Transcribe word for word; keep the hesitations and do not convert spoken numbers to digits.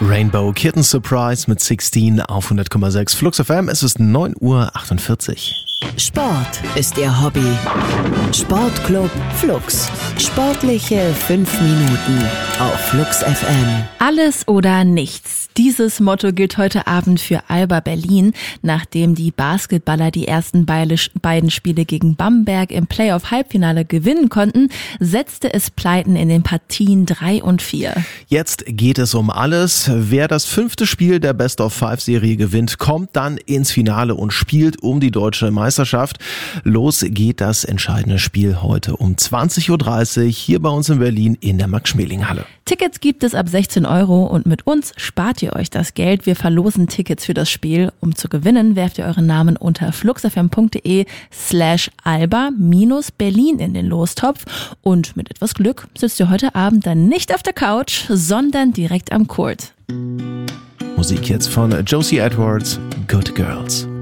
Rainbow Kitten Surprise mit sechzehn auf hundert Komma sechs Flux F M. Es ist neun Uhr achtundvierzig. Sport ist Ihr Hobby. Sportclub Flux. Sportliche fünf Minuten auf Flux F M. Alles oder nichts. Dieses Motto gilt heute Abend für Alba Berlin. Nachdem die Basketballer die ersten beiden Spiele gegen Bamberg im Playoff-Halbfinale gewinnen konnten, setzte es Pleiten in den Partien drei und vier. Jetzt geht es um alles. Wer das fünfte Spiel der Best-of-Five-Serie gewinnt, kommt dann ins Finale und spielt um die deutsche Meisterschaft. Los geht das entscheidende Spiel heute um zwanzig Uhr dreißig hier bei uns in Berlin in der Max-Schmeling-Halle. Tickets gibt es ab sechzehn Euro und mit uns spart ihr euch das Geld. Wir verlosen Tickets für das Spiel. Um zu gewinnen, werft ihr euren Namen unter fluxfm.de slash alba minus Berlin in den Lostopf. Und mit etwas Glück sitzt ihr heute Abend dann nicht auf der Couch, sondern direkt am Court. Musik jetzt von Josie Edwards, Good Girls.